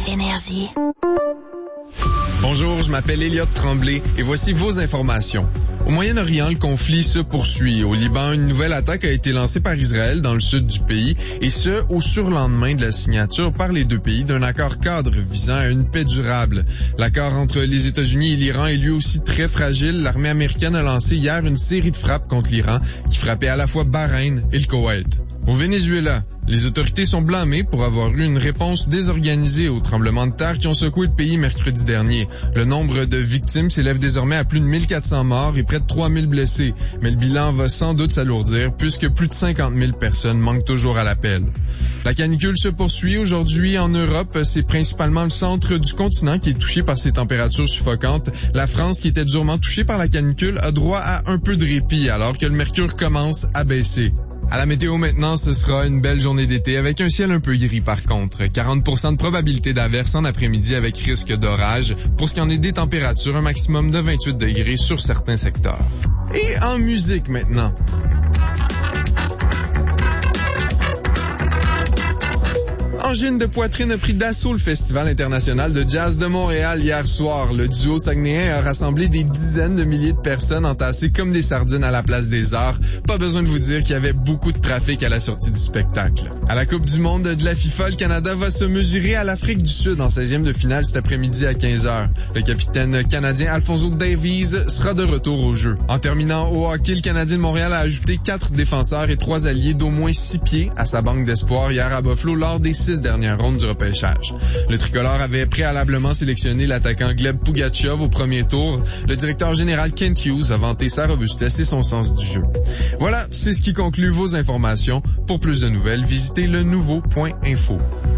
Énergie. Bonjour, je m'appelle Elliott Tremblay et voici vos informations. Au Moyen-Orient, le conflit se poursuit. Au Liban, une nouvelle attaque a été lancée par Israël dans le sud du pays, et ce, au surlendemain de la signature par les deux pays d'un accord cadre visant à une paix durable. L'accord entre les États-Unis et l'Iran est lui aussi très fragile. L'armée américaine a lancé hier une série de frappes contre l'Iran qui frappait à la fois Bahreïn et le Koweït. Au Venezuela, les autorités sont blâmées pour avoir eu une réponse désorganisée aux tremblements de terre qui ont secoué le pays mercredi dernier. Le nombre de victimes s'élève désormais à plus de 1400 morts et près de 3000 blessés. Mais le bilan va sans doute s'alourdir puisque plus de 50 000 personnes manquent toujours à l'appel. La canicule se poursuit aujourd'hui en Europe. C'est principalement le centre du continent qui est touché par ces températures suffocantes. La France, qui était durement touchée par la canicule, a droit à un peu de répit alors que le mercure commence à baisser. À la météo maintenant, ce sera une belle journée d'été avec un ciel un peu gris par contre. 40% de probabilité d'averse en après-midi avec risque d'orage. Pour ce qui en est des températures, un maximum de 28 degrés sur certains secteurs. Et en musique maintenant. Angine de poitrine a pris d'assaut le Festival international de jazz de Montréal hier soir. Le duo saguenéen a rassemblé des dizaines de milliers de personnes entassées comme des sardines à la place des Arts. Pas besoin de vous dire qu'il y avait beaucoup de trafic à la sortie du spectacle. À la Coupe du monde de la FIFA, le Canada va se mesurer à l'Afrique du Sud en 16e de finale cet après-midi à 15h. Le capitaine canadien Alphonso Davies sera de retour au jeu. En terminant au hockey, le Canadien de Montréal a ajouté 4 défenseurs et 3 alliés d'au moins 6 pieds à sa banque d'espoir hier à Buffalo lors des 6 dernière ronde du repêchage. Le tricolore avait préalablement sélectionné l'attaquant Gleb Pugachev au premier tour. Le directeur général Kent Hughes a vanté sa robustesse et son sens du jeu. Voilà, c'est ce qui conclut vos informations. Pour plus de nouvelles, visitez le nouveau.info.